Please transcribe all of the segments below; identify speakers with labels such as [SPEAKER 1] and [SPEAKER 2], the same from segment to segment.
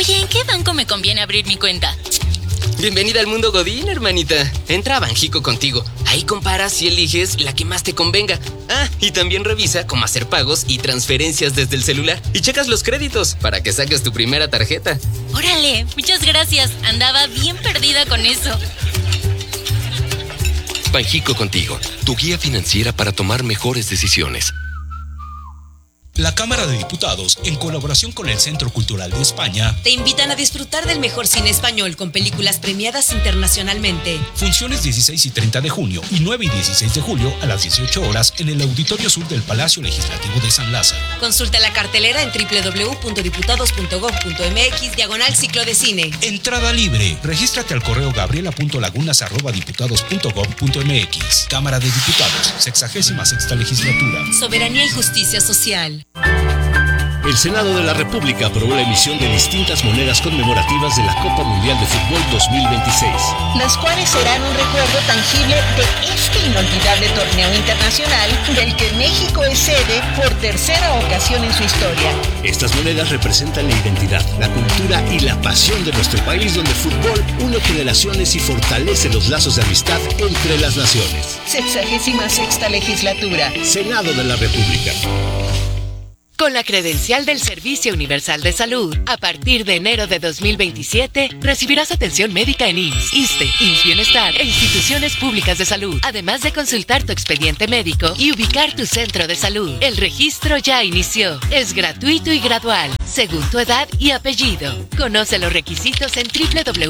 [SPEAKER 1] Oye, ¿en qué banco me conviene abrir mi cuenta?
[SPEAKER 2] Bienvenida al mundo Godín, hermanita. Entra a Banjico Contigo. Ahí comparas y eliges la que más te convenga. Ah, y también revisa cómo hacer pagos y transferencias desde el celular. Y checas los créditos para que saques tu primera tarjeta.
[SPEAKER 1] Órale, muchas gracias. Andaba bien perdida con eso.
[SPEAKER 3] Banjico Contigo, tu guía financiera para tomar mejores decisiones.
[SPEAKER 4] La Cámara de Diputados, en colaboración con el Centro Cultural de España,
[SPEAKER 5] te invitan a disfrutar del mejor cine español con películas premiadas internacionalmente.
[SPEAKER 4] Funciones 16 y 30 de junio y 9 y 16 de julio a las 18 horas en el Auditorio Sur del Palacio Legislativo de San Lázaro.
[SPEAKER 5] Consulta la cartelera en www.diputados.gov.mx/ciclo de cine.
[SPEAKER 4] Entrada libre. Regístrate al correo gabriela.lagunas@diputados.gov.mx. Cámara de Diputados, 66ª legislatura.
[SPEAKER 5] Soberanía y justicia social.
[SPEAKER 6] El Senado de la República aprobó la emisión de distintas monedas conmemorativas de la Copa Mundial de Fútbol 2026.
[SPEAKER 7] Las cuales serán un recuerdo tangible de este inolvidable torneo internacional del que México es sede por tercera ocasión en su historia.
[SPEAKER 6] Estas monedas representan la identidad, la cultura y la pasión de nuestro país, donde el fútbol une generaciones y fortalece los lazos de amistad entre las naciones.
[SPEAKER 7] 66ª legislatura.
[SPEAKER 6] Senado de la República.
[SPEAKER 8] Con la credencial del Servicio Universal de Salud, a partir de enero de 2027, recibirás atención médica en IMSS, ISSSTE, IMSS Bienestar e instituciones públicas de salud, además de consultar tu expediente médico y ubicar tu centro de salud. El registro ya inició. Es gratuito y gradual, según tu edad y apellido. Conoce los requisitos en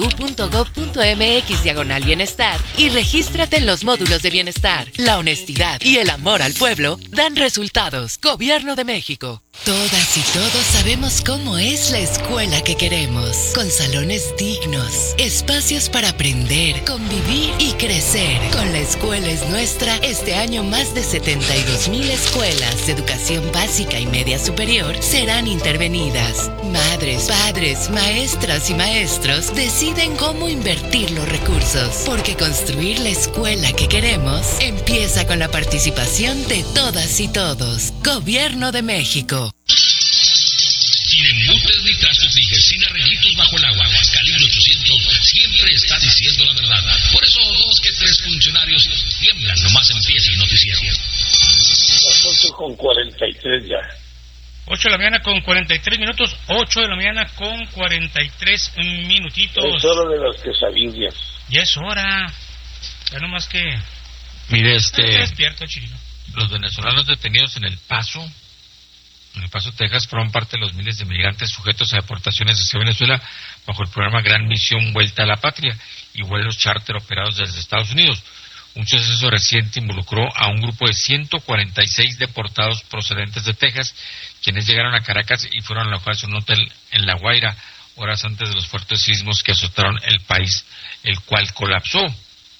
[SPEAKER 8] www.gov.mx/bienestar y regístrate en los módulos de bienestar. La honestidad y el amor al pueblo dan resultados. Gobierno de México. Todas y todos sabemos cómo es la escuela que queremos, con salones dignos, espacios para aprender, convivir y crecer. Con La Escuela es Nuestra, este año más de 72,000 escuelas de educación básica y media superior serán intervenidas. Madres, padres, maestras y maestros deciden cómo invertir los recursos, porque construir la escuela que queremos empieza con la participación de todas y todos. Gobierno de México.
[SPEAKER 9] Sin embutes ni trastos ni sin arreglitos bajo el agua. Calibre 800 siempre está diciendo la verdad. Por eso 2 que 3 funcionarios tiemblan nomás empieza el noticiero.
[SPEAKER 10] Las 8:43 ya.
[SPEAKER 11] 8 de la mañana con 43 minutos. 8 de la mañana con 43 minutitos.
[SPEAKER 10] Es hora de las quesadillas.
[SPEAKER 11] Ya es hora. Ya nomás que...
[SPEAKER 12] Mire,
[SPEAKER 11] despierto, Chirino.
[SPEAKER 12] Los venezolanos detenidos en El Paso, Texas, forman parte de los miles de migrantes sujetos a deportaciones hacia Venezuela bajo el programa Gran Misión Vuelta a la Patria y vuelos charter operados desde Estados Unidos. Un suceso reciente involucró a un grupo de 146 deportados procedentes de Texas, quienes llegaron a Caracas y fueron alojados en un hotel en La Guaira, horas antes de los fuertes sismos que azotaron el país, el cual colapsó.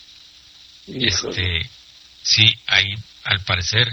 [SPEAKER 12] Sí, ahí, al parecer...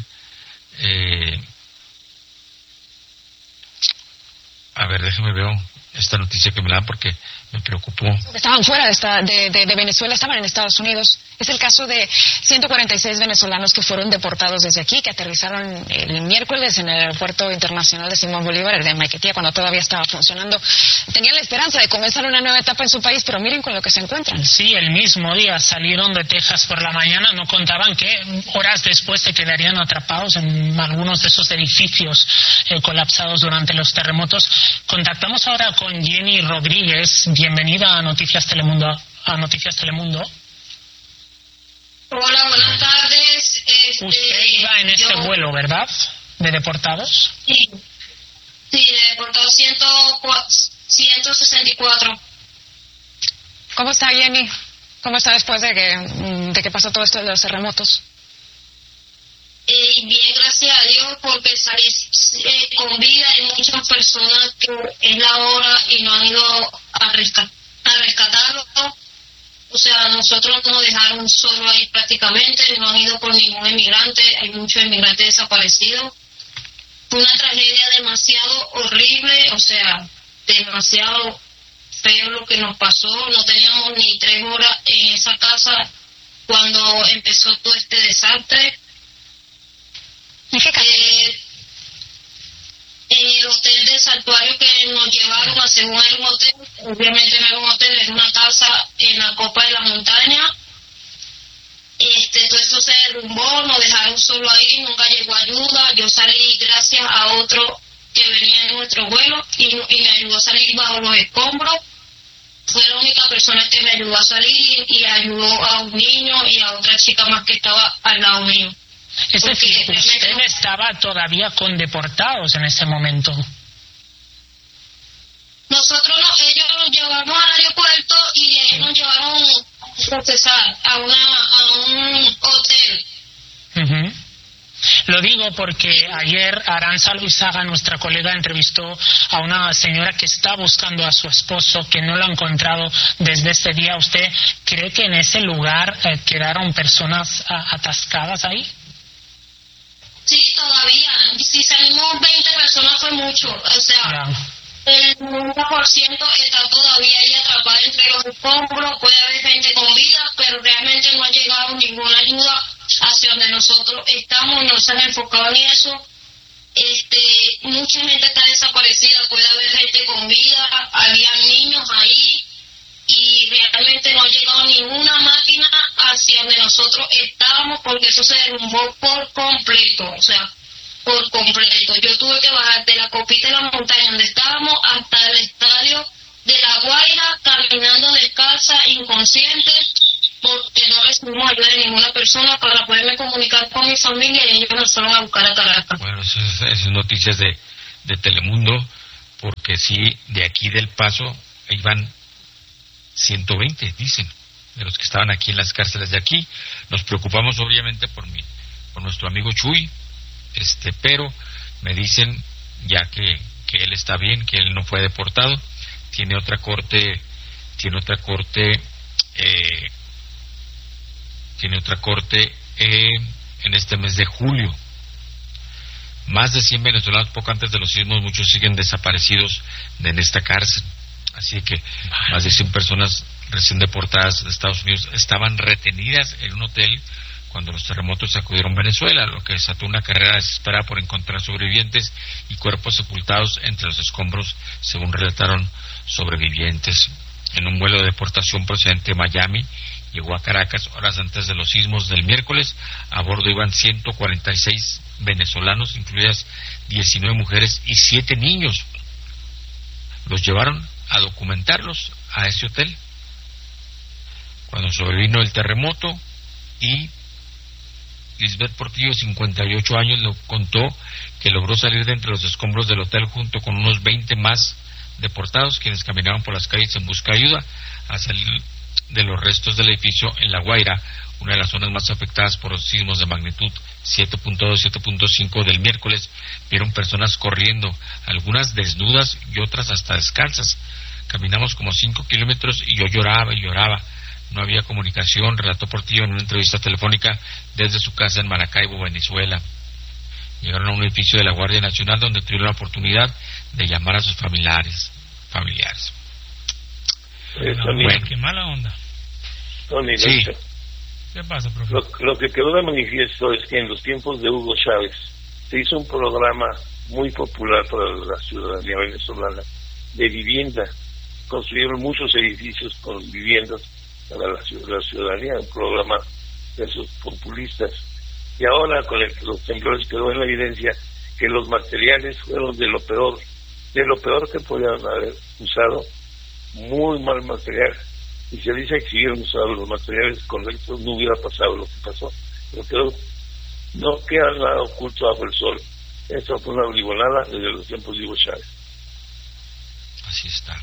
[SPEAKER 12] A ver, déjeme ver esta noticia que me dan porque me preocupó.
[SPEAKER 13] Estaban fuera de Venezuela, estaban en Estados Unidos. Es el caso de 146 venezolanos que fueron deportados desde aquí, que aterrizaron el miércoles en el Aeropuerto Internacional de Simón Bolívar, el de Maiquetía, cuando todavía estaba funcionando. Tenían la esperanza de comenzar una nueva etapa en su país, pero miren con lo que se encuentran.
[SPEAKER 14] Sí, el mismo día salieron de Texas por la mañana, no contaban que horas después se quedarían atrapados en algunos de esos edificios colapsados durante los terremotos. Contactamos ahora con Jenny Rodríguez. Bienvenida a Noticias Telemundo.
[SPEAKER 15] Hola, buenas tardes.
[SPEAKER 14] Usted iba en este vuelo, ¿verdad? ¿De deportados?
[SPEAKER 15] Sí, de deportados 164.
[SPEAKER 13] ¿Cómo está, Jenny? ¿Cómo está después de que pasó todo esto de los terremotos?
[SPEAKER 15] Bien, gracias a Dios, porque salí con vida. Hay muchas personas que es la hora y no han ido a rescatarlo. O sea, nosotros nos dejaron solo ahí prácticamente, no han ido por ningún emigrante, hay muchos emigrantes desaparecidos. Fue una tragedia demasiado horrible, o sea, demasiado feo lo que nos pasó. No teníamos ni 3 horas en esa casa cuando empezó todo este desastre. en el hotel de Santuario que nos llevaron a según era un hotel, obviamente no era un hotel, era una casa en la copa de la montaña. Todo eso se derrumbó, nos dejaron solo ahí, nunca llegó ayuda. Yo salí gracias a otro que venía en nuestro vuelo y me ayudó a salir bajo los escombros. Fue la única persona que me ayudó a salir y ayudó a un niño y a otra chica más que estaba al lado mío.
[SPEAKER 14] Es decir, usted estaba todavía con deportados en ese momento.
[SPEAKER 15] Nosotros ellos nos llevamos al aeropuerto y de ahí nos llevaron a procesar a un hotel.
[SPEAKER 14] Uh-huh. Lo digo porque ayer Aranza Luizaga, nuestra colega, entrevistó a una señora que está buscando a su esposo, que no lo ha encontrado desde ese día. ¿Usted cree que en ese lugar quedaron personas atascadas ahí?
[SPEAKER 15] Sí, todavía. Si salimos 20 personas fue mucho. O sea, el 90% está todavía ahí atrapado entre los escombros. Puede haber gente con vida, pero realmente no ha llegado ninguna ayuda hacia donde nosotros estamos. No se han enfocado en eso. Mucha gente está desaparecida. Puede haber gente con vida. Había niños ahí. Y realmente no ha llegado ninguna máquina hacia donde nosotros estábamos, porque eso se derrumbó por completo, o sea, por completo. Yo tuve que bajar de la copita de la montaña donde estábamos hasta el estadio de La Guaira, caminando descalza, inconsciente, porque no recibimos ayuda de ninguna persona para poderme comunicar con mi familia, y ellos nos fueron a buscar a Caracas.
[SPEAKER 12] Bueno, esas noticias de Telemundo, porque sí, de aquí del Paso iban 120, dicen, de los que estaban aquí en las cárceles de aquí. Nos preocupamos obviamente por nuestro amigo Chuy, pero me dicen ya que él está bien, que él no fue deportado. Tiene otra corte en este mes de julio. Más de 100 venezolanos, poco antes de los sismos, muchos siguen desaparecidos en esta cárcel. Así que más de 100 personas recién deportadas de Estados Unidos estaban retenidas en un hotel cuando los terremotos sacudieron Venezuela, lo que desató una carrera desesperada por encontrar sobrevivientes y cuerpos sepultados entre los escombros, según relataron sobrevivientes. En un vuelo de deportación procedente de Miami, llegó a Caracas horas antes de los sismos del miércoles. A bordo iban 146 venezolanos, incluidas 19 mujeres y 7 niños. Los llevaron a documentarlos a ese hotel cuando sobrevino el terremoto, y Lisbeth Portillo, de 58 años, lo contó que logró salir de entre los escombros del hotel junto con unos 20 más deportados, quienes caminaban por las calles en busca de ayuda. Al salir de los restos del edificio en La Guaira, una de las zonas más afectadas por los sismos de magnitud 7.2, 7.5 del miércoles, vieron personas corriendo, algunas desnudas y otras hasta descalzas. Caminamos como 5 kilómetros y yo lloraba y lloraba. No había comunicación, relató Portillo en una entrevista telefónica desde su casa en Maracaibo, Venezuela. Llegaron a un edificio de la Guardia Nacional donde tuvieron la oportunidad de llamar a sus familiares.
[SPEAKER 11] Bueno, qué mala onda.
[SPEAKER 10] Tony,
[SPEAKER 12] sí.
[SPEAKER 11] ¿Qué pasa, profesor?
[SPEAKER 10] Lo que quedó de manifiesto es que en los tiempos de Hugo Chávez se hizo un programa muy popular para la ciudadanía venezolana de vivienda. Construyeron muchos edificios con viviendas para la ciudadanía, un programa de esos populistas. Y ahora con los temblores quedó en la evidencia que los materiales fueron de lo peor que podían haber usado, muy mal material. Y si dice que si hubieran usado los materiales correctos no hubiera pasado lo que pasó, pero no queda nada oculto bajo el sol. Esto fue una bribolada desde los tiempos de Hugo Chávez.
[SPEAKER 12] Así está.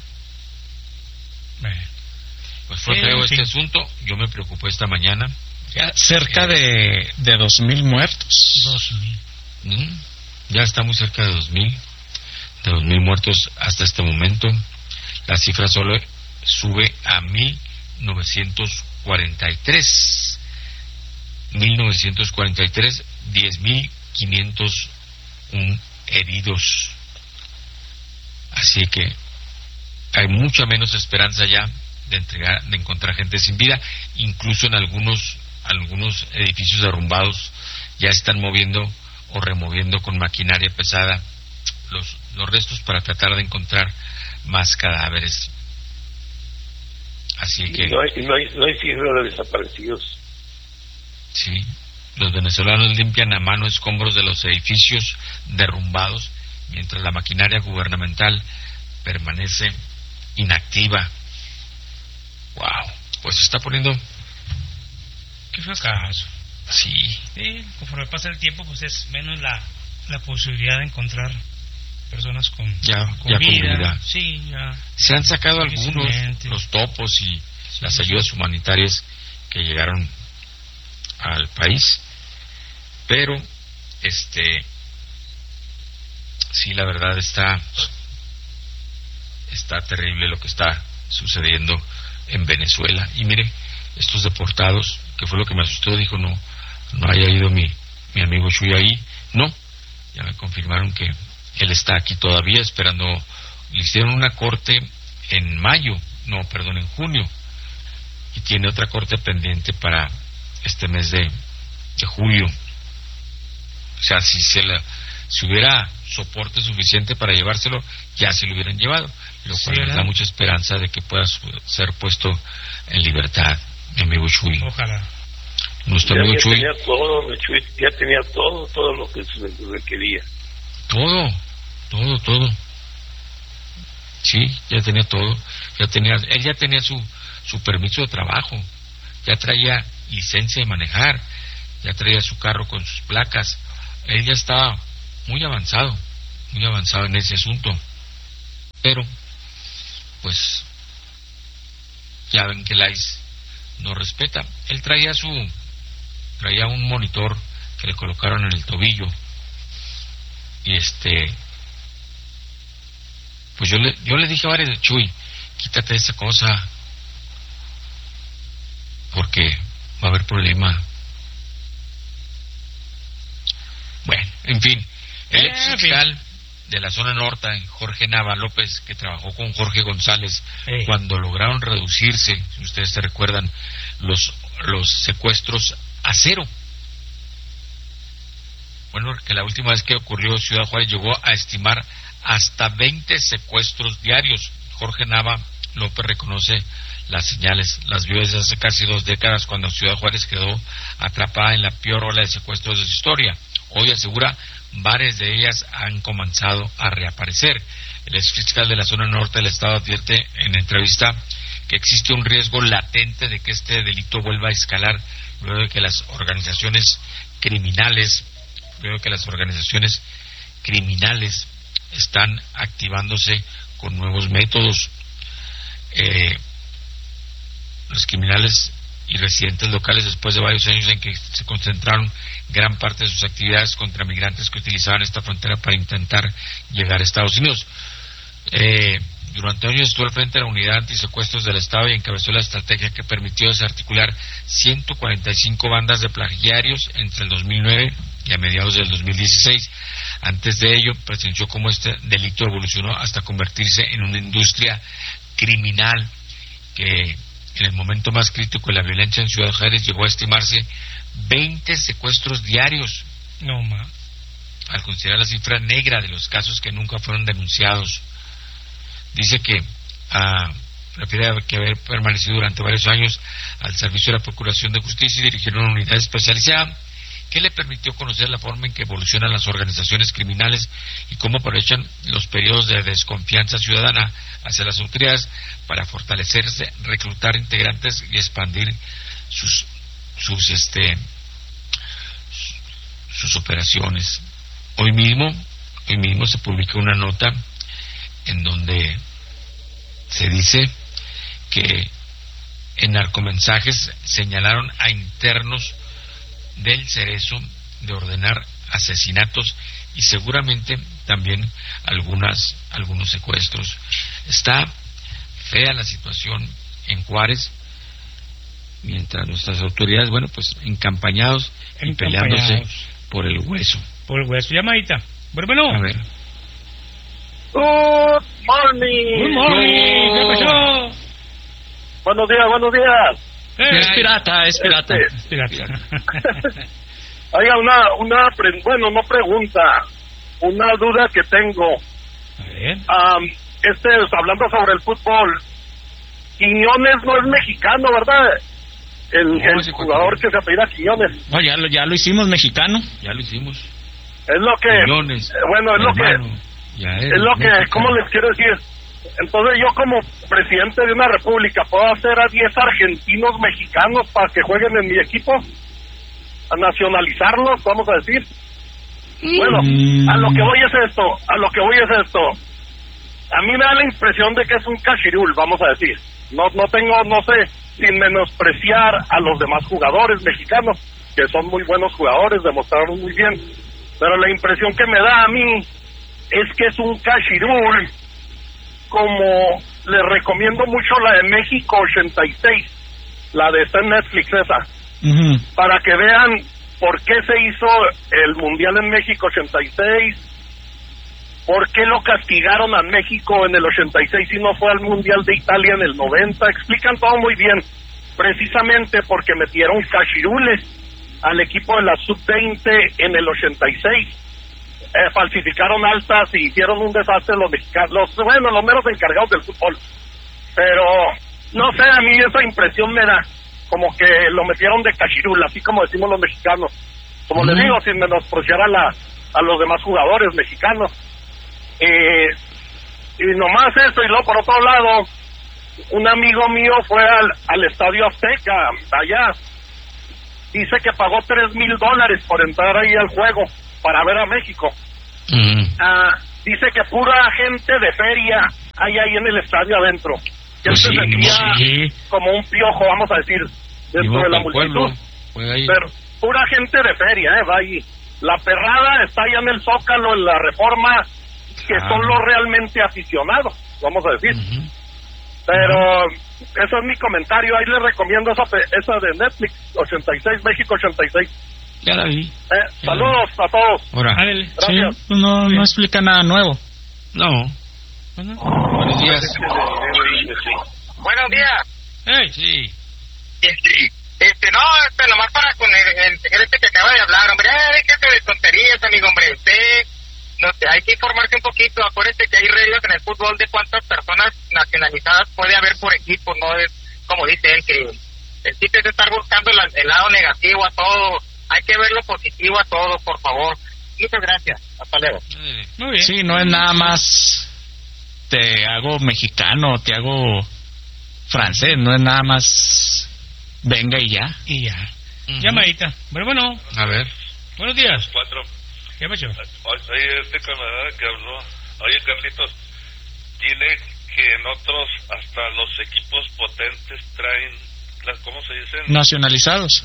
[SPEAKER 12] Pues fue feo este asunto. Yo me preocupé esta mañana.
[SPEAKER 16] Ya cerca de 2,000 muertos.
[SPEAKER 12] 2,000. Ya está muy cerca de 2,000 muertos hasta este momento. La cifra solo sube a 1943. 10.501 heridos. Así que hay mucha menos esperanza ya de encontrar gente sin vida. Incluso en algunos edificios derrumbados ya están moviendo o removiendo con maquinaria pesada los restos para tratar de encontrar más cadáveres. Así que
[SPEAKER 10] no hay cifra de desaparecidos.
[SPEAKER 12] Sí, los venezolanos limpian a mano escombros de los edificios derrumbados mientras la maquinaria gubernamental permanece inactiva. Wow, pues se está poniendo.
[SPEAKER 11] Qué fracaso.
[SPEAKER 12] Sí.
[SPEAKER 11] Conforme pasa el tiempo, pues es menos la posibilidad de encontrar personas con
[SPEAKER 12] vida.
[SPEAKER 11] Sí, ya.
[SPEAKER 12] Se han sacado algunos, los topos y las ayudas humanitarias que llegaron al país, pero sí, la verdad está terrible lo que está sucediendo en Venezuela. Y mire, estos deportados, que fue lo que me asustó, dijo no haya ido mi amigo Chuy ahí. No, ya me confirmaron que él está aquí todavía esperando. Le hicieron una corte en junio, y tiene otra corte pendiente para este mes de julio. O sea, si hubiera soporte suficiente para llevárselo, ya se lo hubieran llevado, lo cual nos da mucha esperanza de que pueda ser puesto en libertad, mi amigo Chuy.
[SPEAKER 11] Ojalá.
[SPEAKER 12] Nuestro amigo Chuy
[SPEAKER 10] ya tenía todo lo que se requería.
[SPEAKER 12] Todo. Sí, ya tenía todo. Él ya tenía su permiso de trabajo, ya traía licencia de manejar, ya traía su carro con sus placas. Él ya estaba muy avanzado en ese asunto. Pero, pues, ya ven que el ICE no respeta. Él traía un monitor que le colocaron en el tobillo, y pues yo le dije a varios, Chuy, quítate esa cosa, porque va a haber problema. Bueno, en fin, el ex fiscal de la zona norte, Jorge Nava López, que trabajó con Jorge González cuando lograron reducirse, si ustedes se recuerdan, los secuestros a cero. Bueno, que la última vez que ocurrió Ciudad Juárez llegó a estimar hasta 20 secuestros diarios. Jorge Nava López reconoce las señales, las vio desde hace casi 2 décadas, cuando Ciudad Juárez quedó atrapada en la peor ola de secuestros de su historia. Hoy asegura varias de ellas han comenzado a reaparecer. El ex fiscal de la zona norte del estado advierte en entrevista que existe un riesgo latente de que este delito vuelva a escalar luego de que las organizaciones criminales están activándose con nuevos métodos. Los criminales y residentes locales, después de varios años en que se concentraron gran parte de sus actividades contra migrantes que utilizaban esta frontera para intentar llegar a Estados Unidos. Durante años estuvo al frente de la unidad antisecuestros del Estado y encabezó la estrategia que permitió desarticular 145 bandas de plagiarios entre el 2009 y a mediados del 2016. Antes de ello, presenció cómo este delito evolucionó hasta convertirse en una industria criminal que en el momento más crítico de la violencia en Ciudad Juárez llegó a estimarse 20 secuestros diarios.
[SPEAKER 11] No más.
[SPEAKER 12] Al considerar la cifra negra de los casos que nunca fueron denunciados. Dice que refiere que haber permanecido durante varios años al servicio de la Procuración de Justicia y dirigir una unidad especializada que le permitió conocer la forma en que evolucionan las organizaciones criminales y cómo aprovechan los periodos de desconfianza ciudadana hacia las autoridades para fortalecerse, reclutar integrantes y expandir sus operaciones. Hoy mismo se publicó una nota en donde se dice que en narcomensajes señalaron a internos del Cerezo de ordenar asesinatos y seguramente también algunos secuestros. Está fea la situación en Juárez, mientras nuestras autoridades, encampañados y peleándose por el hueso.
[SPEAKER 11] Llamadita. Bueno.
[SPEAKER 12] A ver.
[SPEAKER 17] Good morning.
[SPEAKER 11] Good morning. ¿Qué pasó?
[SPEAKER 17] Buenos días.
[SPEAKER 16] Es pirata.
[SPEAKER 17] Oiga, no pregunta. una duda que tengo.
[SPEAKER 11] A ver.
[SPEAKER 17] Hablando sobre el fútbol, Quiñones no es mexicano, ¿verdad? El jugador que se apellida Quiñones.
[SPEAKER 16] No, ya lo hicimos mexicano.
[SPEAKER 12] Ya lo hicimos.
[SPEAKER 17] Es lo que...
[SPEAKER 12] Quiñones,
[SPEAKER 17] bueno, es
[SPEAKER 12] hermano,
[SPEAKER 17] es lo que... ¿Cómo les quiero decir? Entonces yo como presidente de una república, ¿puedo hacer a 10 argentinos mexicanos para que jueguen en mi equipo? ¿A nacionalizarlos, vamos a decir? Bueno, a lo que voy es esto. A mí me da la impresión de que es un cachirul, vamos a decir. No sé, sin menospreciar a los demás jugadores mexicanos, que son muy buenos jugadores, demostraron muy bien. Pero la impresión que me da a mí es que es un cachirul, como les recomiendo mucho la de México 86, la de esta en Netflix esa, para que vean por qué se hizo el Mundial en México 86, por qué lo castigaron a México en el 86 y no fue al Mundial de Italia en el 90, explican todo muy bien, precisamente porque metieron cachirules al equipo de la Sub-20 en el 86, falsificaron altas y hicieron un desastre los mexicanos, los meros encargados del fútbol, pero no sé, a mí esa impresión me da como que lo metieron de cachirul, así como decimos los mexicanos, como les digo, sin menospreciar a los demás jugadores mexicanos, y nomás eso. Y luego por otro lado, un amigo mío fue al Estadio Azteca allá, dice que pagó $3,000 por entrar ahí al juego para ver a México. Dice que pura gente de feria hay ahí en el estadio adentro, que él se sentía como un piojo, vamos a decir, dentro de la multitud, pero pura gente de feria, va ahí. La perrada está allá en el Zócalo, en la Reforma, que son los realmente aficionados, vamos a decir. Pero eso es mi comentario, ahí les recomiendo esa de Netflix, 86, México 86.
[SPEAKER 16] Ya la vi.
[SPEAKER 17] Saludos a todos.
[SPEAKER 16] Gracias. Sí, no explica nada nuevo.
[SPEAKER 12] No. Buenos días.
[SPEAKER 18] Buenos días.
[SPEAKER 12] Sí.
[SPEAKER 18] Nomás para con el que acaba de hablar, hombre, déjate de tonterías, amigo, hombre. Hay que informarse un poquito. Acuérdate que hay reglas en el fútbol de cuántas personas nacionalizadas puede haber por equipo. No es como dice él, que el chiste es estar buscando el lado negativo a todo. Hay que ver lo positivo a todo, por favor. Muchas gracias. Hasta luego.
[SPEAKER 11] Muy bien.
[SPEAKER 16] Sí, no es nada más te hago mexicano, te hago francés, no es nada más venga y ya.
[SPEAKER 11] Llamadita. Bueno.
[SPEAKER 12] A ver.
[SPEAKER 11] Buenos días.
[SPEAKER 19] 4.
[SPEAKER 11] ¿Qué pasó?
[SPEAKER 19] Oye, este camarada que habló. Oye, Carlitos, dile que en otros, hasta los equipos potentes traen, ¿cómo se dicen?
[SPEAKER 16] Nacionalizados.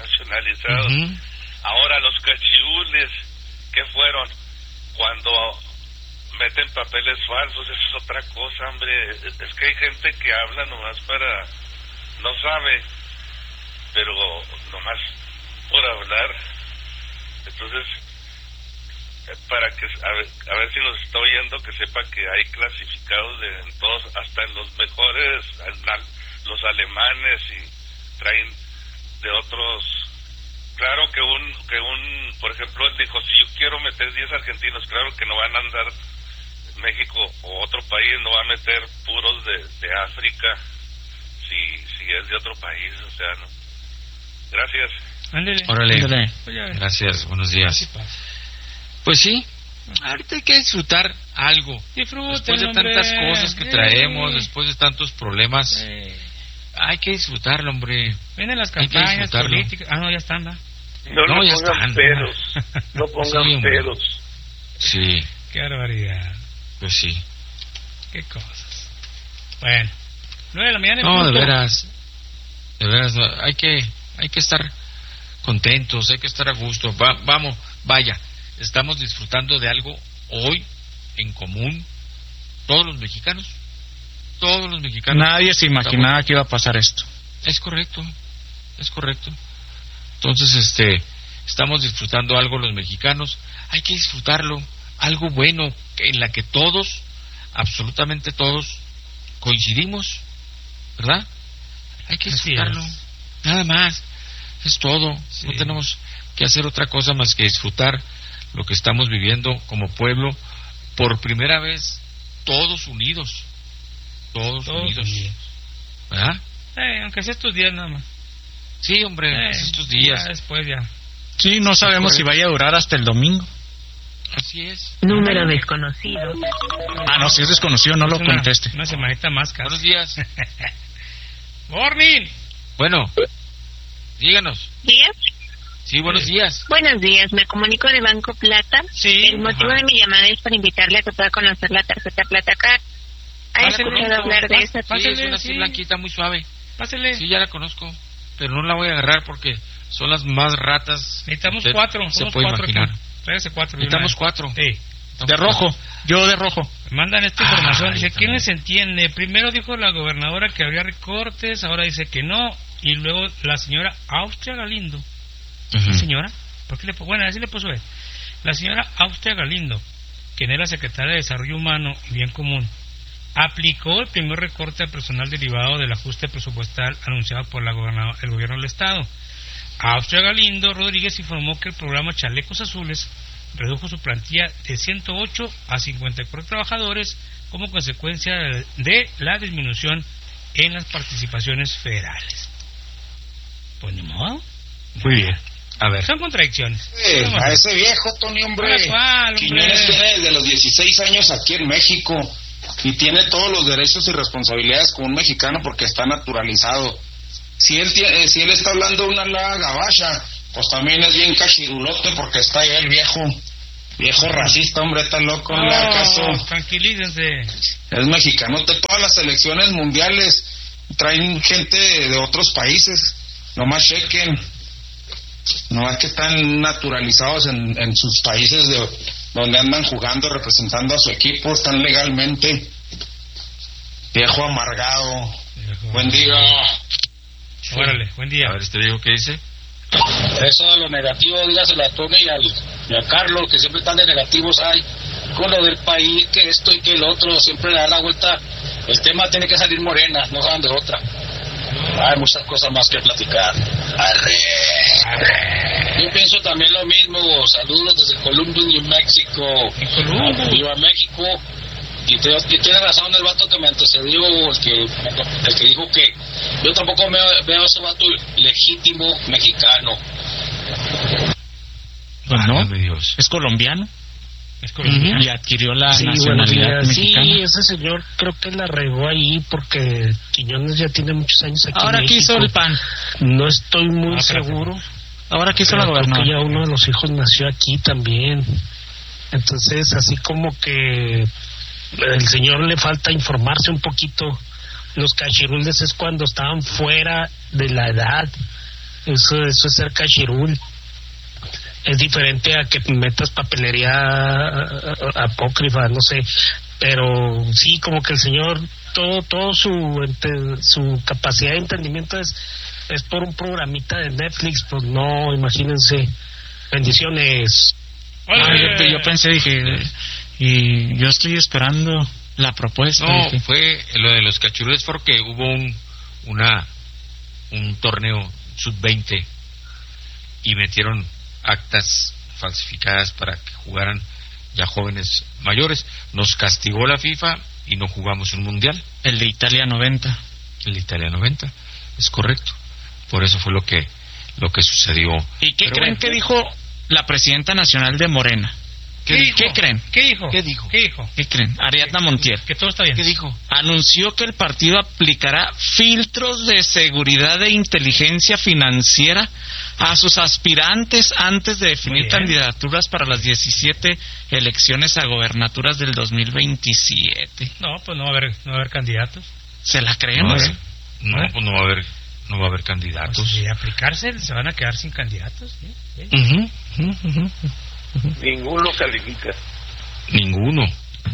[SPEAKER 19] Ahora, los cachirules, ¿qué fueron? Cuando meten papeles falsos, eso es otra cosa, hombre. Es que hay gente que habla nomás no sabe, pero nomás por hablar. Entonces, para que, a ver si nos está oyendo, que sepa que hay clasificados en todos, hasta en los mejores, los alemanes, y traen de otros. Claro que por ejemplo, él dijo, si yo quiero meter 10 argentinos, claro que no van a andar México o otro país, no va a meter puros de África, si es de otro país, o sea, no. Gracias.
[SPEAKER 12] Órale. Gracias, buenos días. Pues sí, ahorita hay que disfrutar algo. Después de tantas cosas que traemos, después de tantos problemas, hay que disfrutarlo, hombre.
[SPEAKER 11] Vienen las campañas políticas. No, ya están, ¿no?
[SPEAKER 19] No
[SPEAKER 12] ya
[SPEAKER 19] pongan
[SPEAKER 12] están.
[SPEAKER 19] pedos. No pongan pedos.
[SPEAKER 12] Sí.
[SPEAKER 11] Qué barbaridad.
[SPEAKER 12] Pues sí.
[SPEAKER 11] Qué cosas. Bueno, 9 de la mañana.
[SPEAKER 12] No, de veras, hay que estar contentos, hay que estar a gusto. Vaya, estamos disfrutando de algo hoy en común, todos los mexicanos.
[SPEAKER 16] Nadie se imaginaba que iba a pasar esto.
[SPEAKER 12] Es correcto. Entonces, estamos disfrutando algo los mexicanos, hay que disfrutarlo, algo bueno en la que todos, absolutamente todos, coincidimos, ¿verdad? Hay que disfrutarlo, nada más, es todo. No tenemos que hacer otra cosa más que disfrutar lo que estamos viviendo como pueblo, por primera vez, todos unidos. Todos unidos. ¿Verdad?
[SPEAKER 11] Aunque sea estos días nada más.
[SPEAKER 12] Sí, hombre, estos días.
[SPEAKER 11] Ya después ya.
[SPEAKER 16] Sí, no sabemos si vaya a durar hasta el domingo.
[SPEAKER 12] Así es.
[SPEAKER 7] Número desconocido.
[SPEAKER 16] No, si es desconocido, no lo conteste.
[SPEAKER 11] Una semanita más, casi.
[SPEAKER 12] Buenos días.
[SPEAKER 11] Morning.
[SPEAKER 12] Bueno, díganos.
[SPEAKER 20] ¿Días?
[SPEAKER 12] Sí, buenos días.
[SPEAKER 20] Buenos días, me comunico de Banco Plata.
[SPEAKER 11] Sí.
[SPEAKER 20] El motivo de mi llamada es para invitarle a que pueda conocer la tarjeta Plata Card. ¿Ha escuchado hablar de esa?
[SPEAKER 12] Sí, es una así blanquita, muy suave.
[SPEAKER 11] Pásele.
[SPEAKER 12] Sí, ya la conozco, pero no la voy a agarrar porque son las más ratas.
[SPEAKER 11] Necesitamos 4.
[SPEAKER 12] Se puede imaginar.
[SPEAKER 11] Tráigase 4.
[SPEAKER 12] Necesitamos 4.
[SPEAKER 11] Sí.
[SPEAKER 16] De rojo. Yo de rojo.
[SPEAKER 11] Me mandan esta información. Dice, ¿quién les entiende? Primero dijo la gobernadora que habría recortes, ahora dice que no. Y luego la señora Austria Galindo. ¿La señora? ¿Por qué bueno, así le puso él. La señora Austria Galindo, quien era secretaria de Desarrollo Humano y Bien Común, aplicó el primer recorte al personal derivado del ajuste presupuestal anunciado por el gobierno del Estado. Austria Galindo Rodríguez informó que el programa Chalecos Azules redujo su plantilla de 108 a 54 trabajadores como consecuencia de la disminución en las participaciones federales. Pues ni modo.
[SPEAKER 16] Muy bien.
[SPEAKER 12] A ver.
[SPEAKER 11] Son contradicciones.
[SPEAKER 21] A ese viejo, Tony, hombre. Quiñones tiene desde los 16 años aquí en México y tiene todos los derechos y responsabilidades como un mexicano porque está naturalizado. Si él está hablando una laga gabacha, pues también es bien cachirulote porque está ahí el viejo racista, hombre, está loco, no le da caso.
[SPEAKER 11] Tranquilícense.
[SPEAKER 21] Es mexicano, de todas las selecciones mundiales traen gente de otros países, nomás chequen, nomás que están naturalizados en sus países donde andan jugando, representando a su equipo, están legalmente. Viejo amargado. Buen día.
[SPEAKER 11] Órale, buen día.
[SPEAKER 12] A ver, este viejo, ¿qué dice?
[SPEAKER 21] Eso de lo negativo, dígaselo a Tony y a Carlos, que siempre están de negativos hay con lo del país, que esto y que el otro, siempre le da la vuelta. El tema tiene que salir Morena, no saben de otra. Hay muchas cosas más que platicar. Arre. Yo pienso también lo mismo. Saludos desde Columbus, New Mexico. Viva México. Y tiene razón el vato que me antecedió, el que dijo que yo tampoco veo a ese vato legítimo mexicano.
[SPEAKER 16] Pues no, es colombiano.
[SPEAKER 11] Es colombiano.
[SPEAKER 16] Y adquirió la nacionalidad mexicana.
[SPEAKER 22] Sí, ese señor creo que la regó ahí porque Quiñones ya tiene muchos años aquí
[SPEAKER 16] Ahora
[SPEAKER 22] en México.
[SPEAKER 16] quiso el PAN.
[SPEAKER 22] No estoy muy seguro.
[SPEAKER 16] Ahora quiso la
[SPEAKER 22] gobernadora.
[SPEAKER 16] gobernadora.
[SPEAKER 22] Ya uno de los hijos nació aquí también. Entonces, así como que el señor le falta informarse un poquito. Los cachirules es cuando estaban fuera de la edad. Eso es ser cachirul. Es diferente a que metas papelería apócrifa, no sé. Pero sí, como que el señor, todo su capacidad de entendimiento es por un programita de Netflix. Pues no, imagínense. Bendiciones.
[SPEAKER 16] Yo pensé, dije, y yo estoy esperando la propuesta.
[SPEAKER 12] No,
[SPEAKER 16] dije.
[SPEAKER 12] fue lo de los cachirules porque hubo un torneo sub-20 y metieron actas falsificadas para que jugaran ya jóvenes mayores. Nos castigó la FIFA y no jugamos un mundial.
[SPEAKER 16] El de Italia 90.
[SPEAKER 12] El de Italia 90, es correcto. Por eso fue lo que sucedió.
[SPEAKER 16] ¿Y qué creen que dijo la presidenta nacional de Morena? ¿Qué creen?
[SPEAKER 11] ¿Qué dijo?
[SPEAKER 16] ¿Qué creen? Ariadna Montiel.
[SPEAKER 11] Que todo está bien.
[SPEAKER 12] ¿Qué dijo?
[SPEAKER 16] Anunció que el partido aplicará filtros de seguridad e inteligencia financiera a sus aspirantes antes de definir candidaturas para las 17 elecciones a gobernaturas del 2027.
[SPEAKER 11] No, pues no va a haber candidatos.
[SPEAKER 16] ¿Se la creemos?
[SPEAKER 12] Pues no va a haber candidatos.
[SPEAKER 11] Pues si aplicarse se van a quedar sin candidatos.
[SPEAKER 10] Ninguno califica.
[SPEAKER 12] Ninguno.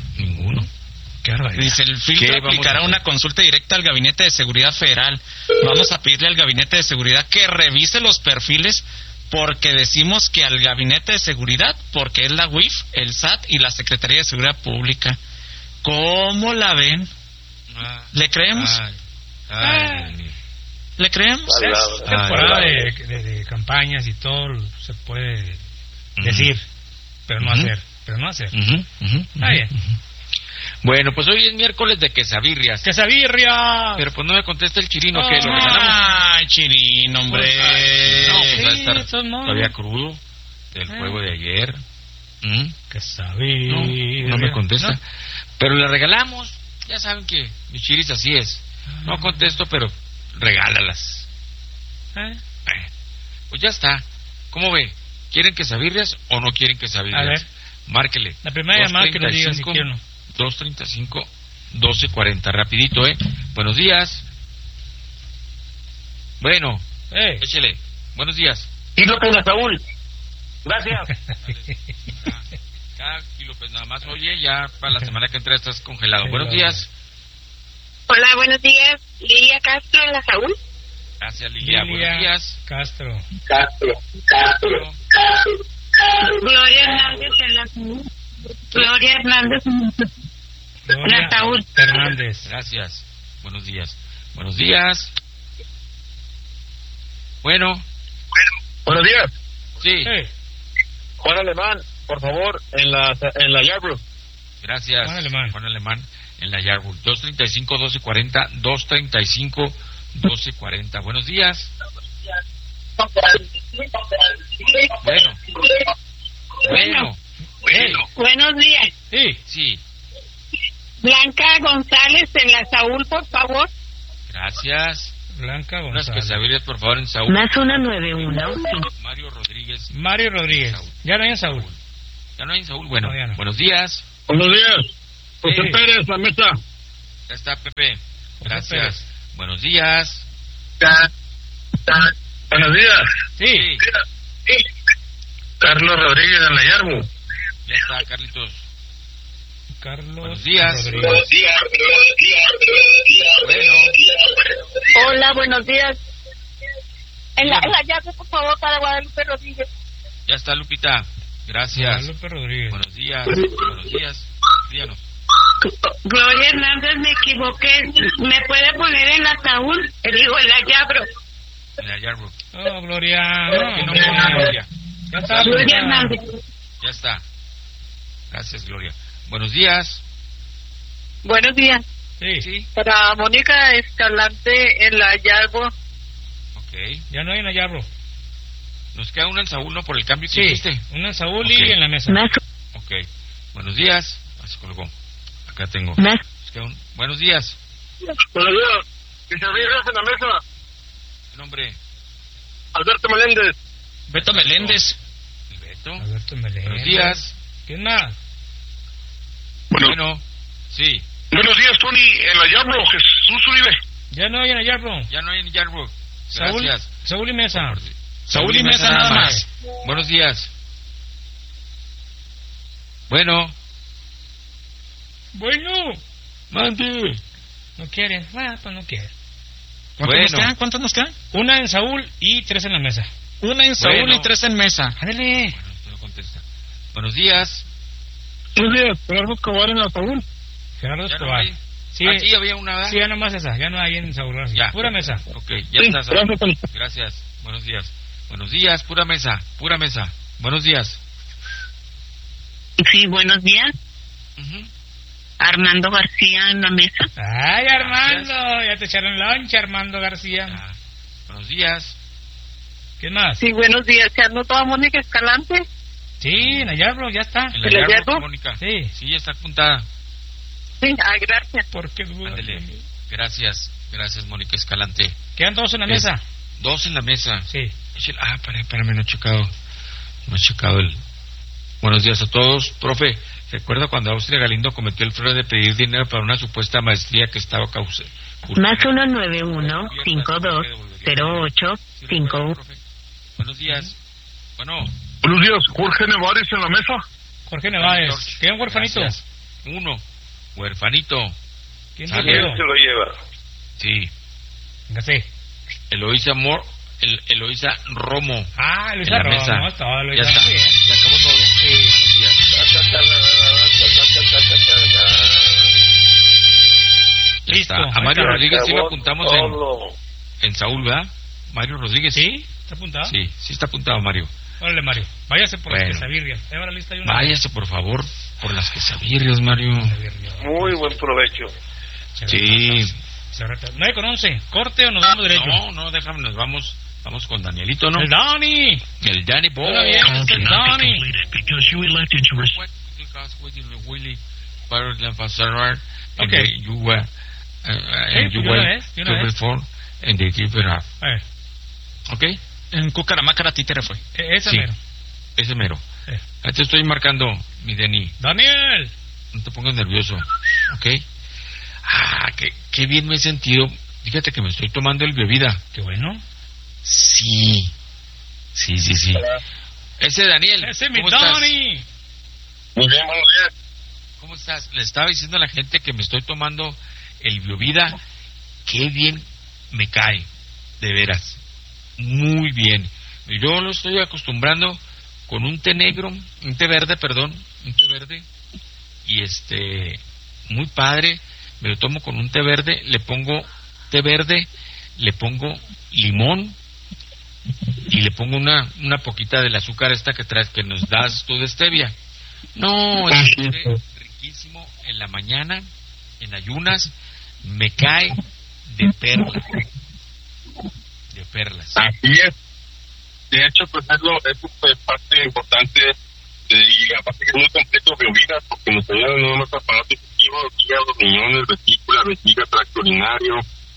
[SPEAKER 16] Dice, el filtro aplicará una consulta directa al Gabinete de Seguridad Federal. Vamos a pedirle al Gabinete de Seguridad que revise los perfiles, porque decimos que al Gabinete de Seguridad, porque es la UIF, el SAT y la Secretaría de Seguridad Pública. ¿Cómo la ven? ¿Le creemos? ¿Le creemos?
[SPEAKER 11] Es temporada de campañas y todo se puede decir. pero no hacer. Está bien.
[SPEAKER 12] Bueno, pues hoy es miércoles de quesabirrias.
[SPEAKER 11] ¡Quesabirria!
[SPEAKER 12] Pero pues no me contesta el Chirino, que lo regalamos.
[SPEAKER 16] Ay, Chirino, hombre.
[SPEAKER 12] No, pues va a estar
[SPEAKER 11] no.
[SPEAKER 12] todavía crudo del juego de ayer.
[SPEAKER 11] Quesabirria.
[SPEAKER 12] No me contesta. Pero le regalamos. Ya saben que mi Chiris así es. No contesto, pero regálalas. Pues ya está. ¿Cómo ve? ¿Quieren quesabirrias o no quieren quesabirrias?
[SPEAKER 11] A ver.
[SPEAKER 12] Márquele.
[SPEAKER 11] La primera llamada que nos diga si quieren o no.
[SPEAKER 12] 235-1240. Rapidito, Buenos días. Bueno. Échele. Buenos días.
[SPEAKER 21] Y López a Saúl. Gracias.
[SPEAKER 12] López, nada más. Oye, ya para la semana que entra estás congelado. Buenos días.
[SPEAKER 20] Hola, buenos días. Lilia Castro en la Saúl.
[SPEAKER 12] Gracias, Lilia. Buenos días.
[SPEAKER 11] Castro.
[SPEAKER 20] Gloria Hernández en la Saúl. Gloria Hernández en la Saúl.
[SPEAKER 11] Hernández.
[SPEAKER 12] Gracias. Buenos días. Buenos días. Bueno.
[SPEAKER 21] Buenos días.
[SPEAKER 12] Sí.
[SPEAKER 21] Juan Alemán, por favor, en la Yarbrough.
[SPEAKER 12] Gracias. Juan Alemán en la Yarbrough. 235-1240. 235-1240. Buenos días. Bueno.
[SPEAKER 20] Buenos días.
[SPEAKER 12] Sí.
[SPEAKER 20] Blanca González en la Saúl, por favor.
[SPEAKER 12] Gracias.
[SPEAKER 11] Blanca
[SPEAKER 12] Unas
[SPEAKER 11] González.
[SPEAKER 12] quesabirrias, por favor, en Saúl.
[SPEAKER 8] Más 191.
[SPEAKER 12] Mario Rodríguez.
[SPEAKER 11] Ya no hay en Saúl.
[SPEAKER 12] Ya no hay en Saúl. Bueno, buenos días.
[SPEAKER 21] Buenos días. José Pérez, la mesa.
[SPEAKER 12] Ya está, Pepe. Gracias. Buenos días.
[SPEAKER 21] Buenos días.
[SPEAKER 12] Sí.
[SPEAKER 21] Carlos Rodríguez en la Yarbrough.
[SPEAKER 12] Ya está, Carlitos.
[SPEAKER 11] Buenos
[SPEAKER 12] días.
[SPEAKER 21] Buenos días.
[SPEAKER 12] Bueno.
[SPEAKER 20] Hola, buenos días. En la llave, por favor, para Guadalupe Rodríguez.
[SPEAKER 12] Ya está, Lupita. Gracias.
[SPEAKER 11] Guadalupe Rodríguez.
[SPEAKER 12] Buenos días. Buenos días. Díganos.
[SPEAKER 20] Gloria Hernández, me equivoqué. ¿Me puede poner en la Saúl? Digo, en la Yarbrough.
[SPEAKER 12] En la Yarbrough.
[SPEAKER 11] Oh, Gloria.
[SPEAKER 12] Gloria.
[SPEAKER 11] Ya está,
[SPEAKER 20] Gloria Hernández.
[SPEAKER 12] Ya está. Gracias, Gloria. Buenos días.
[SPEAKER 20] Buenos días.
[SPEAKER 11] Sí.
[SPEAKER 20] Para Mónica Escalante en la Yarbrough.
[SPEAKER 12] Ok.
[SPEAKER 11] Ya no hay en la Yarbrough.
[SPEAKER 12] Nos queda una en Saúl, ¿no? Por el cambio que hiciste.
[SPEAKER 11] Una en Saúl y en la mesa.
[SPEAKER 12] Ok. Buenos días. Se colgó. Acá tengo. Buenos días.
[SPEAKER 21] Buenos días. Quesabirrias en la mesa.
[SPEAKER 12] ¿Qué nombre?
[SPEAKER 21] Alberto Meléndez.
[SPEAKER 16] Beto Meléndez.
[SPEAKER 11] Alberto Meléndez.
[SPEAKER 12] Buenos días.
[SPEAKER 11] ¿Quién más?
[SPEAKER 12] Bueno. Sí.
[SPEAKER 21] Buenos días, Tony, en la Yarbrough. Jesús Uribe.
[SPEAKER 11] Ya no hay en la Yarbrough.
[SPEAKER 12] Ya no hay en Yarbrough. Gracias.
[SPEAKER 11] Saúl y mesa.
[SPEAKER 12] Saúl y mesa nada más. Buenos días. Bueno. Mande.
[SPEAKER 11] No quieren. Pues no quieren.
[SPEAKER 16] ¿Cuántos nos quedan?
[SPEAKER 11] Una en Saúl y 3 en la mesa.
[SPEAKER 16] Una en Saúl y 3 en mesa.
[SPEAKER 11] Ándale.
[SPEAKER 12] No contesta. Buenos días.
[SPEAKER 21] Buenos días. Gerardo Escobar en la Saúl.
[SPEAKER 11] Gerardo Escobar.
[SPEAKER 12] No sí, aquí había una, ¿verdad?
[SPEAKER 11] Sí, ya nomás esa. Ya no hay en Saúl.
[SPEAKER 12] Ya.
[SPEAKER 11] Pura mesa.
[SPEAKER 12] Ok, ya está. Gracias. Buenos días. Buenos días. Pura mesa. Buenos días.
[SPEAKER 20] Sí, buenos días. Armando García en la mesa.
[SPEAKER 11] Ay, Armando, ya te echaron lonche, Armando García.
[SPEAKER 12] Buenos días.
[SPEAKER 11] ¿Qué más?
[SPEAKER 20] Sí, buenos días. ¿Se anotó a Mónica Escalante?
[SPEAKER 11] Sí, en la Yarbrough, ya está.
[SPEAKER 12] En la Yarbrough, Mónica. Sí, ya está apuntada.
[SPEAKER 20] Sí, gracias.
[SPEAKER 11] ¿Por qué dudas?
[SPEAKER 12] Ándele. Gracias, Mónica Escalante.
[SPEAKER 11] ¿Quedan 2 en la mesa?
[SPEAKER 12] 2 en la mesa.
[SPEAKER 11] Sí.
[SPEAKER 12] Espérame, no he checado el... Buenos días a todos. Profe, ¿recuerda cuando Austria Galindo cometió el fraude de pedir dinero para una supuesta maestría que estaba causando?
[SPEAKER 8] Más 191-5208-51.
[SPEAKER 12] Buenos días. Bueno.
[SPEAKER 21] Buenos días, Jorge Nevares en la mesa.
[SPEAKER 11] Jorge Nevares. ¿Qué un huerfanito?
[SPEAKER 12] Gracias. Uno. Huerfanito.
[SPEAKER 11] ¿Quién
[SPEAKER 10] se lo lleva?
[SPEAKER 12] Sí.
[SPEAKER 11] Véngase.
[SPEAKER 12] Eloísa Romo.
[SPEAKER 11] Eloísa Romo.
[SPEAKER 12] Mesa.
[SPEAKER 11] Todo,
[SPEAKER 12] ya está.
[SPEAKER 11] Bien.
[SPEAKER 12] Se acabó todo.
[SPEAKER 11] Listo.
[SPEAKER 12] A Mario Rodríguez sí lo apuntamos en Saúl, ¿verdad? Mario Rodríguez.
[SPEAKER 11] ¿Sí? ¿Está apuntado?
[SPEAKER 12] Sí está apuntado, Mario.
[SPEAKER 11] Órale, Mario, váyase por las quesabirrias.
[SPEAKER 12] Váyase, por favor, por las quesabirrias, Mario.
[SPEAKER 10] Muy buen provecho.
[SPEAKER 12] Sí.
[SPEAKER 11] 9:11, ¿corte o nos vamos derecho?
[SPEAKER 12] No, déjame, nos vamos con Danielito, ¿no?
[SPEAKER 11] ¡El Dani!
[SPEAKER 12] El Dani, boy.
[SPEAKER 11] El Dani.
[SPEAKER 12] Okay. You were before and they give it up. Okay.
[SPEAKER 16] En Cucaramácara Títere fue.
[SPEAKER 12] Ese mero. Ahí te estoy marcando, mi Dani.
[SPEAKER 11] Daniel.
[SPEAKER 12] No te pongas nervioso, ¿ok? Qué bien me he sentido. Fíjate que me estoy tomando el bebida.
[SPEAKER 11] Qué bueno.
[SPEAKER 12] Sí. Ese Daniel.
[SPEAKER 11] Ese mi Dani.
[SPEAKER 21] Muy bien, buenos días.
[SPEAKER 12] ¿Cómo estás? Le estaba diciendo a la gente que me estoy tomando el bebida. Qué bien me cae, de veras. Muy bien. Yo lo estoy acostumbrando con un té verde, y muy padre. Me lo tomo con un té verde, le pongo limón y le pongo una poquita del azúcar esta que traes, que nos das tú de stevia. No, es riquísimo en la mañana, en ayunas, me cae de perlas.
[SPEAKER 21] Así es. De hecho, pues es parte importante y aparte que es muy completo de vida, porque nos ayuda en unos aparatos digestivos, hígado, riñones, vesícula, vejiga, tracto urinario.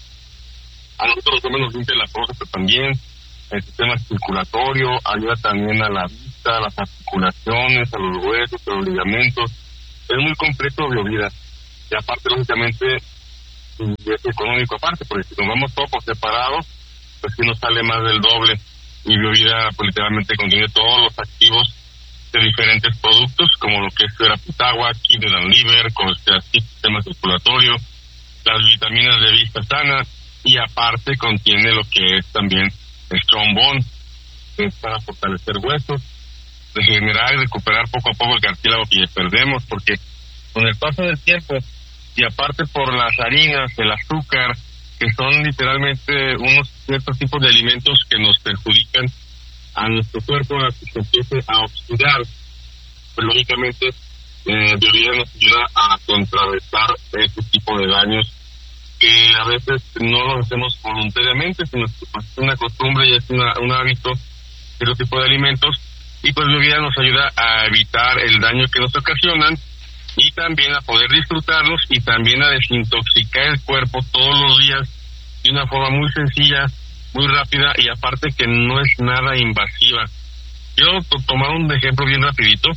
[SPEAKER 21] A nosotros los hombres nos limpia la próstata también, el sistema circulatorio, ayuda también a la vista, a las articulaciones, a los huesos, a los ligamentos. Es muy completo de vida. Y aparte, lógicamente, es económico aparte, porque si tomamos todo por separado, pues sí nos sale más del doble. Y Biovida pues literalmente contiene todos los activos de diferentes productos, como lo que es Verapitagua, Kidney and Liver, sistema circulatorio, las vitaminas de vista sana, y aparte contiene lo que es también Strong Bone, que es para fortalecer huesos, regenerar y recuperar poco a poco el cartílago que ya perdemos, porque con el paso del tiempo, y aparte por las harinas, el azúcar, que son literalmente unos ciertos tipos de alimentos que nos perjudican a nuestro cuerpo a que se empiece a oxidar, pues lógicamente Biovida nos ayuda a contrarrestar ese tipo de daños que a veces no lo hacemos voluntariamente, sino que pues, es una costumbre y es un hábito de ese tipo de alimentos, y pues Biovida nos ayuda a evitar el daño que nos ocasionan y también a poder disfrutarlos y también a desintoxicar el cuerpo todos los días de una forma muy sencilla, muy rápida, y aparte que no es nada invasiva. Yo tomaba un ejemplo bien rapidito.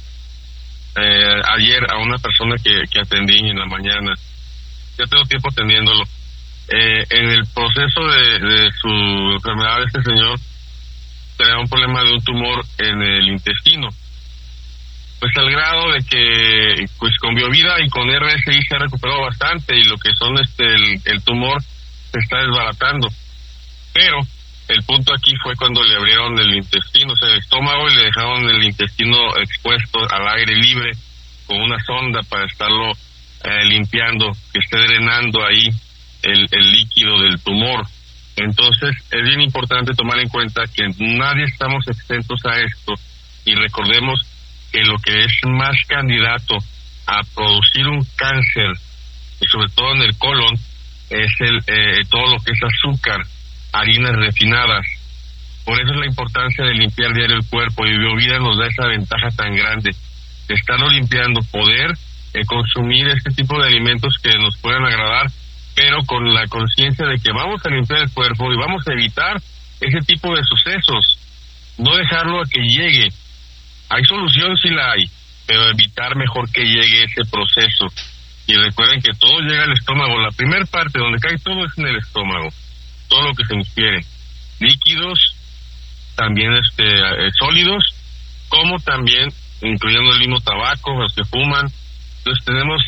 [SPEAKER 21] Ayer a una persona que atendí en la mañana, ya tengo tiempo atendiéndolo, en el proceso de su enfermedad, este señor tenía un problema de un tumor en el intestino, pues al grado de que pues con Biovida y con RSI se ha recuperado bastante, y lo que son el tumor se está desbaratando. Pero el punto aquí fue cuando le abrieron el intestino, o sea, el estómago, y le dejaron el intestino expuesto al aire libre con una sonda para estarlo limpiando, que esté drenando ahí el líquido del tumor. Entonces es bien importante tomar en cuenta que nadie estamos exentos a esto, y recordemos que lo que es más candidato a producir un cáncer, y sobre todo en el colon, es todo lo que es azúcar, harinas refinadas. Por eso es la importancia de limpiar diario el cuerpo, y Biovida nos da esa ventaja tan grande de estarlo limpiando, poder consumir este tipo de alimentos que nos puedan agradar, pero con la conciencia de que vamos a limpiar el cuerpo y vamos a evitar ese tipo de sucesos, no dejarlo a que llegue. Hay solución, sí la hay, pero evitar mejor que llegue ese proceso. Y recuerden que todo llega al estómago. La primera parte donde cae todo es en el estómago. Todo lo que se ingiere, líquidos, también sólidos, como también incluyendo el mismo tabaco, los que fuman. Entonces tenemos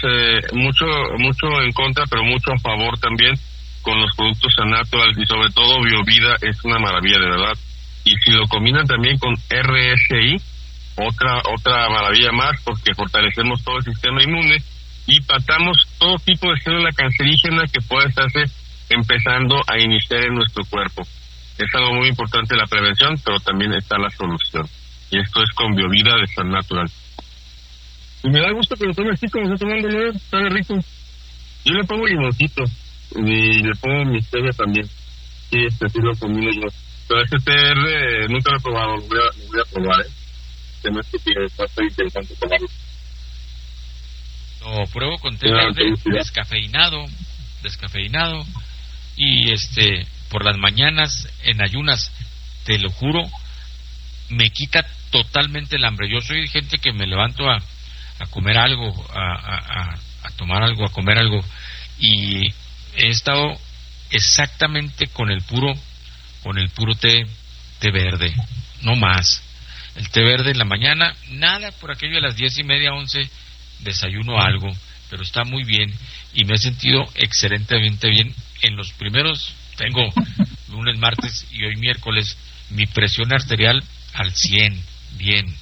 [SPEAKER 21] mucho en contra, pero mucho a favor también con los productos naturales, y sobre todo Biovida es una maravilla, de verdad. Y si lo combinan también con RSI, otra maravilla más, porque fortalecemos todo el sistema inmune y matamos todo tipo de célula cancerígena que pueda estarse empezando a iniciar en nuestro cuerpo. Es algo muy importante la prevención, pero también está la solución.
[SPEAKER 1] y esto es con Biovida de San Natural. Y me da gusto que lo tome así como está tomando, sabe rico. Yo le pongo limoncito y le pongo mi stevia también. Sí, sí lo combino yo. Pero este TR nunca lo he probado, lo voy a probar, Se me hace que está interesante probarlo.
[SPEAKER 12] Lo pruebo con té verde descafeinado y por las mañanas en ayunas, te lo juro, me quita totalmente el hambre. Yo soy gente que me levanto a comer algo, a tomar algo, a comer algo, y he estado exactamente con el puro té verde, no más. El té verde en la mañana, nada por aquello de las 10:30, 11, desayuno algo, pero está muy bien y me he sentido excelentemente bien. En los primeros, tengo lunes, martes y hoy miércoles, mi presión arterial al 100, bien.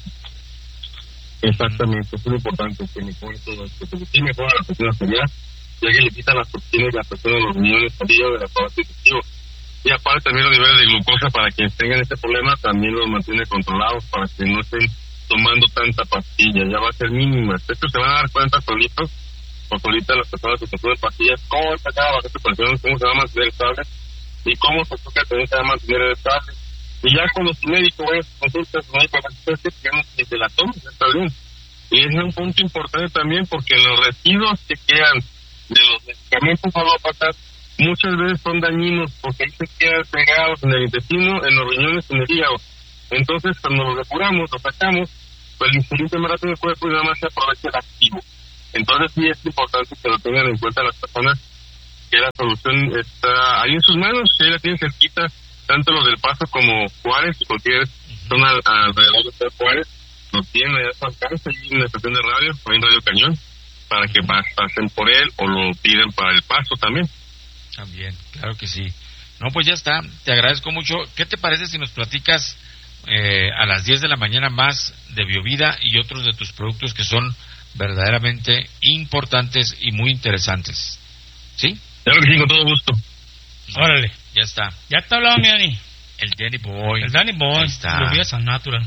[SPEAKER 1] Exactamente, es muy importante que me pone todo esto, porque sí mejora la presión arterial, ya que le quitan las toxinas y la presión de los riñones al hígado del aparato digestivo. Y aparte también los niveles de glucosa, para quienes tengan este problema, también los mantiene controlados para que no estén tomando tanta pastilla, ya va a ser mínima. Esto se van a dar cuenta solitos o solitas las personas que consumen pastillas, cómo está cada bajo de presión, cómo se va a mantener estable y cómo su azúcar también se va a mantener estable. Y ya con los médicos, consultas, que se la tomen, está bien. Y es un punto importante también porque los residuos que quedan de los medicamentos alópatas muchas veces son dañinos porque ahí se quedan pegados en el intestino, en los riñones, en el hígado. Entonces, cuando los depuramos, los sacamos, pues el insulina más rápido del cuerpo y nada más se aprovecha el activo. Entonces, sí es importante que lo tengan en cuenta las personas, que la solución está ahí en sus manos, que ahí la tienen cerquita, tanto los del Paso como Juárez, y cualquier zona alrededor de Juárez, los tienen allá a su alcance, ahí en la estación de radio, o en Radio Cañón, para que pasen por él o lo piden para el Paso también.
[SPEAKER 12] También, claro que sí. No, pues ya está, te agradezco mucho. ¿Qué te parece si nos platicas a las 10 de la mañana más de Biovida y otros de tus productos que son verdaderamente importantes y muy interesantes? ¿Sí?
[SPEAKER 1] Claro que sí, con todo gusto.
[SPEAKER 11] Órale.
[SPEAKER 12] Ya está.
[SPEAKER 11] Ya te hablaba mi Dani.
[SPEAKER 12] El Danny Boy.
[SPEAKER 11] El Danny Boy.
[SPEAKER 12] Ahí está.
[SPEAKER 11] Biovida San Natural.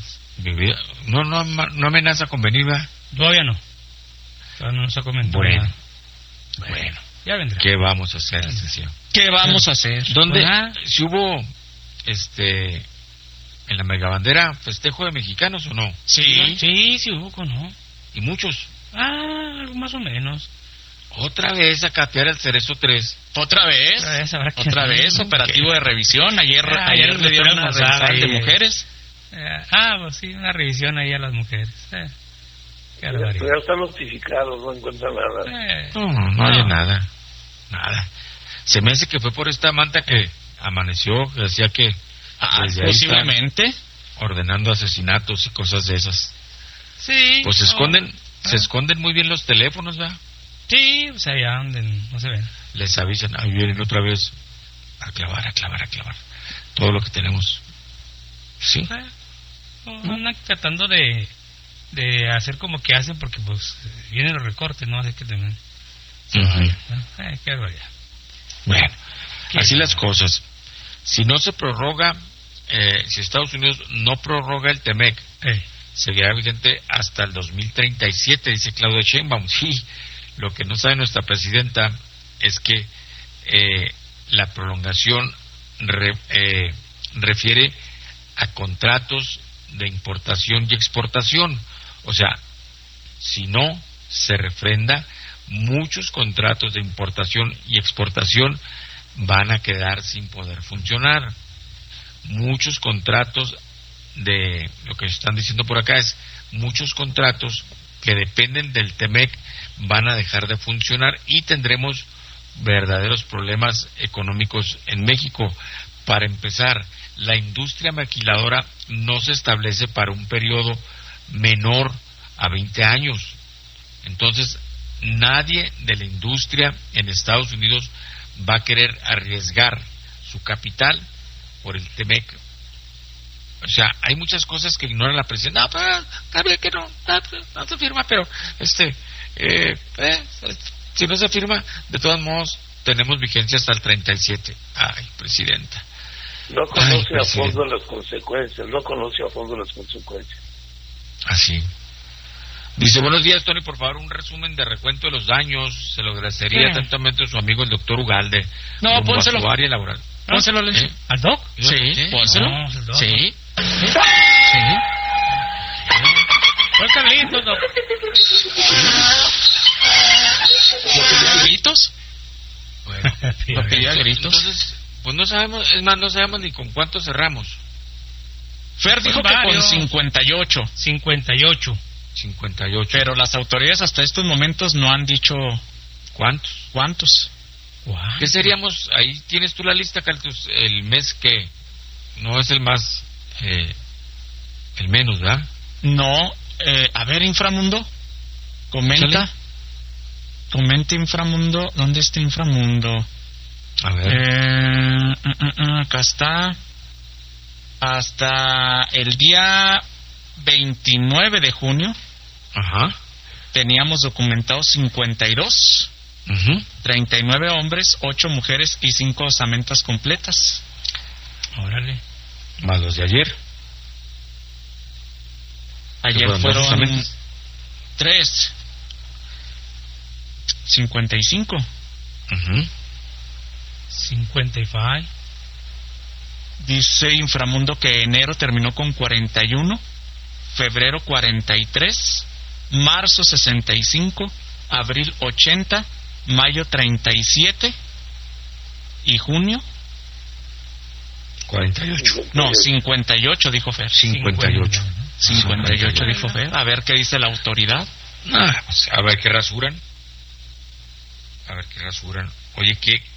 [SPEAKER 12] No amenaza con venir, ¿verdad?
[SPEAKER 11] Todavía no. Todavía no nos ha comentado nada. Bueno. Ya vendrá.
[SPEAKER 12] ¿Qué vamos a hacer, licenciado?
[SPEAKER 16] ¿Qué vamos a hacer?
[SPEAKER 12] ¿Dónde? Si hubo, en la megabandera, festejo de mexicanos o no?
[SPEAKER 11] Sí hubo, ¿no?
[SPEAKER 12] ¿Y muchos?
[SPEAKER 11] Algo más o menos.
[SPEAKER 12] Otra vez a catear el Cerezo 3.
[SPEAKER 16] ¿Otra vez? ¿Otra vez? Operativo de revisión. Ayer le dieron una revisada de mujeres.
[SPEAKER 11] Pues sí, una revisión ahí a las mujeres.
[SPEAKER 10] Ya está notificado, no encuentra nada.
[SPEAKER 12] No hay nada. Se me hace que fue por esta manta que amaneció, que decía que
[SPEAKER 16] posiblemente
[SPEAKER 12] ordenando asesinatos y cosas de esas.
[SPEAKER 11] Sí.
[SPEAKER 12] Pues se esconden muy bien los teléfonos, ¿verdad?
[SPEAKER 11] Sí, o sea, allá donde no se ven.
[SPEAKER 12] Les avisan, ahí vienen otra vez a clavar todo lo que tenemos. Sí.
[SPEAKER 11] Andan tratando de hacer como que hacen porque pues vienen los recortes, ¿no? Así que también qué barbaridad.
[SPEAKER 12] Bueno, así las cosas. Si no se prorroga, si Estados Unidos no prorroga el TEMEC, seguirá vigente hasta el 2037, dice Claudia Sheinbaum. Sí, lo que no sabe nuestra presidenta es que la prolongación refiere a contratos de importación y exportación. O sea, si no se refrenda, muchos contratos de importación y exportación van a quedar sin poder funcionar. Muchos contratos de, lo que están diciendo por acá es, muchos contratos que dependen del TEMEC van a dejar de funcionar y tendremos verdaderos problemas económicos en México. Para empezar, la industria maquiladora no se establece para un periodo menor a 20 años. Entonces, nadie de la industria en Estados Unidos va a querer arriesgar su capital por el TEMEC. O sea, hay muchas cosas que ignora la presidencia. No, pero está bien que no se firma, pero si no se firma, de todos modos tenemos vigencia hasta el 37. Ay, presidenta.
[SPEAKER 10] No conoce a fondo las consecuencias,
[SPEAKER 12] Así. Dice, buenos días, Tony, por favor, un resumen de recuento de los daños. Se lo agradecería atentamente a su amigo el doctor Ugalde.
[SPEAKER 16] No, pónselo.
[SPEAKER 12] A su área laboral.
[SPEAKER 16] Pónselo,
[SPEAKER 11] ¿Al doc?
[SPEAKER 16] Sí, pónselo.
[SPEAKER 11] No, el doc.
[SPEAKER 16] Sí.
[SPEAKER 11] ¿Cuál Carlitos, doc?
[SPEAKER 16] ¿Lo pidió a gritos?
[SPEAKER 12] Bueno,
[SPEAKER 16] ¿Lo pidió a gritos?
[SPEAKER 12] Entonces, pues no sabemos, es más, no sabemos ni con cuánto cerramos.
[SPEAKER 16] Fer dijo que con 58.
[SPEAKER 11] 58.
[SPEAKER 16] Pero las autoridades hasta estos momentos no han dicho
[SPEAKER 12] cuántos. ¿Qué seríamos? Ahí tienes tú la lista, Carlos. El mes que no es el más, el menos, ¿verdad?
[SPEAKER 16] No, a ver, Inframundo, comenta. Comenta Inframundo, ¿dónde está Inframundo?
[SPEAKER 12] A ver.
[SPEAKER 16] Acá está. Hasta el día 29 de junio.
[SPEAKER 12] Ajá.
[SPEAKER 16] Teníamos documentados 52. 39 hombres, 8 mujeres y 5 osamentas completas.
[SPEAKER 11] Órale.
[SPEAKER 12] Más los de ayer.
[SPEAKER 16] Ayer fueron 3. 55.
[SPEAKER 11] 55.
[SPEAKER 16] Dice Inframundo que enero terminó con 41, febrero 43, marzo 65, abril 80, mayo 37 y junio
[SPEAKER 12] 48.
[SPEAKER 16] No, 58 dijo Fer. 58 dijo Fer. A ver qué dice la autoridad.
[SPEAKER 12] Pues, a ver qué rasuran. Oye,